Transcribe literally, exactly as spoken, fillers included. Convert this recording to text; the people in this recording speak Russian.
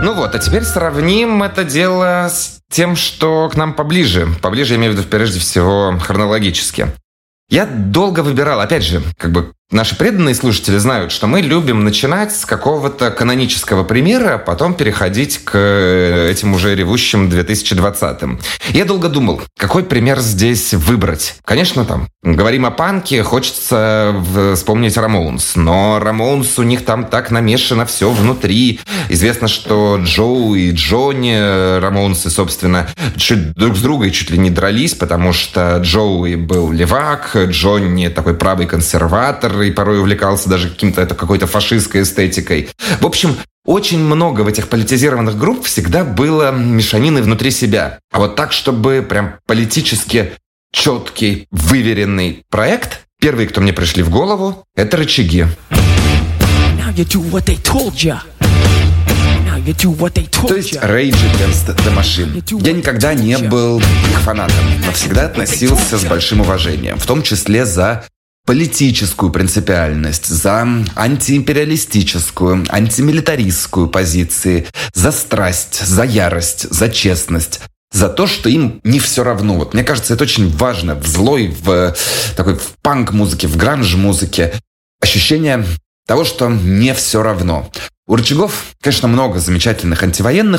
Ну вот, а теперь сравним это дело с тем, что к нам поближе. Поближе, я имею в виду, прежде всего, хронологически. Я долго выбирал, опять же, как бы наши преданные слушатели знают, что мы любим начинать с какого-то канонического примера, а потом переходить к этим уже ревущим две тысячи двадцатым. Я долго думал, какой пример здесь выбрать. Конечно, там, говорим о панке, хочется вспомнить Рамоунс, но Рамоунс, у них там так намешано все внутри. Известно, что Джоу и Джонни Рамоунсы, собственно, чуть друг с другом чуть ли не дрались, потому что Джоуи был левак, Джонни такой правый консерватор и порой увлекался даже каким-то это какой-то фашистской эстетикой. В общем, очень много в этих политизированных групп всегда было мешанины внутри себя. А вот так, чтобы прям политически четкий, выверенный проект, первые, кто мне пришли в голову, это «Рычаги». То есть Rage Against the Machine. Я никогда не был их фанатом, но всегда относился с большим уважением, в том числе за политическую принципиальность, за антиимпериалистическую, антимилитаристскую позиции, за страсть, за ярость, за честность, за то, что им не все равно. Вот мне кажется, это очень важно в злой, в такой в панк-музыке, в гранж-музыке. Ощущение того, что не все равно. У «Рычагов», конечно, много замечательных антивоенных